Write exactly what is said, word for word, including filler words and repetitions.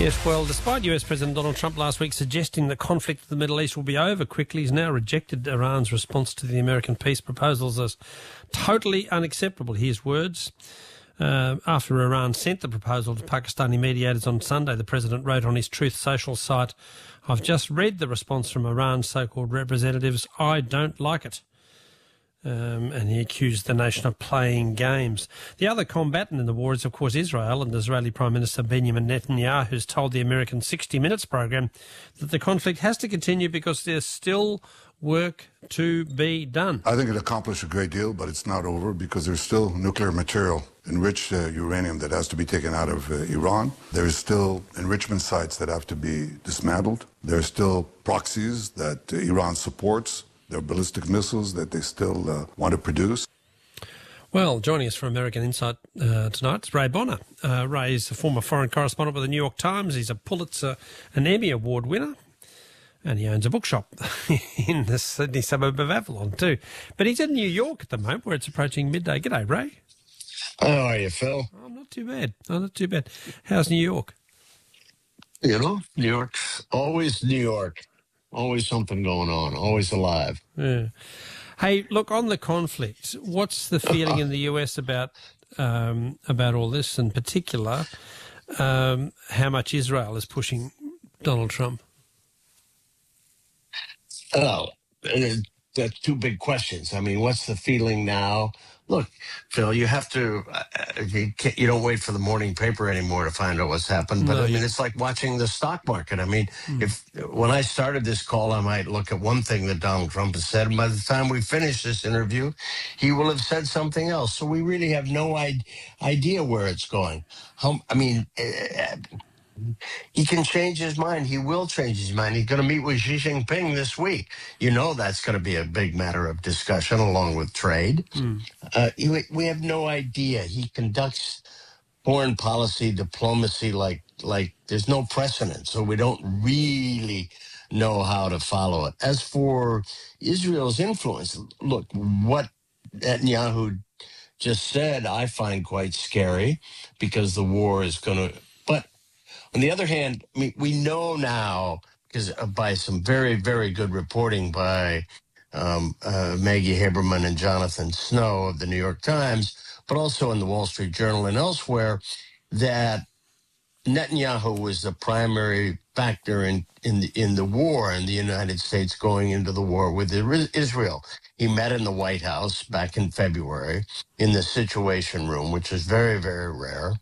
Yes, well, despite U S President Donald Trump last week suggesting the conflict in the Middle East will be over quickly, he's now rejected Iran's response to the American peace proposals as totally unacceptable. Here's words. Uh, after Iran sent the proposal to Pakistani mediators on Sunday, the president wrote on his Truth Social site, "I've just read the response from Iran's so-called representatives. I don't like it." Um, and he accused the nation of playing games. The other combatant in the war is, of course, Israel, and Israeli Prime Minister Benjamin Netanyahu has told the American sixty minutes program that the conflict has to continue because there's still work to be done. I think it accomplished a great deal, but it's not over because there's still nuclear material, enriched uh, uranium that has to be taken out of uh, Iran. There's still enrichment sites that have to be dismantled. There's still proxies that uh, Iran supports. There are ballistic missiles that they still uh, want to produce. Well, joining us from American Insight uh, tonight is Ray Bonner. Uh, Ray is a former foreign correspondent with the New York Times. He's a Pulitzer and Emmy Award winner, and he owns a bookshop in the Sydney suburb of Avalon too. But he's in New York at the moment where it's approaching midday. G'day, Ray. How are you, Phil? Oh, I'm not too bad. I'm not too bad. How's New York? You know, New York's always New York. Always something going on. Always alive. Yeah. Hey, look, on the conflict, what's the feeling in the U S about um, about all this, in particular, um, how much Israel is pushing Donald Trump? Oh, uh, that's two big questions. I mean, what's the feeling now? Look, Phil, you have to, uh, you, can't, you don't wait for the morning paper anymore to find out what's happened. But No, I mean, you- it's like watching the stock market. I mean, Mm. if when I started this call, I might look at one thing that Donald Trump has said. And by the time we finish this interview, he will have said something else. So we really have no I- idea where it's going. How, I mean, uh, he can change his mind. He will change his mind. He's going to meet with Xi Jinping this week. You know that's going to be a big matter of discussion along with trade. Mm. Uh, he- we have no idea. He conducts foreign policy, diplomacy like like there's no precedent. So we don't really know how to follow it. As for Israel's influence, look, what Netanyahu just said, I find quite scary because the war is going to. But on the other hand, I mean, we know now, because by some very, very good reporting by um, uh, Maggie Haberman and Jonathan Snow of the New York Times, but also in the Wall Street Journal and elsewhere, that Netanyahu was the primary factor in, in, the, in the war in the United States going into the war with Israel. He met in the White House back in February in the Situation Room, which is very, very rare.